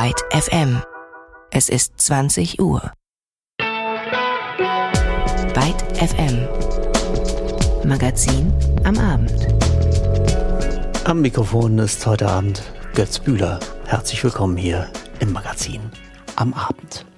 Byte FM. Es ist 20 Uhr. Byte FM. Magazin am Abend. Am Mikrofon ist heute Abend Götz Bühler. Herzlich willkommen hier im Magazin am Abend.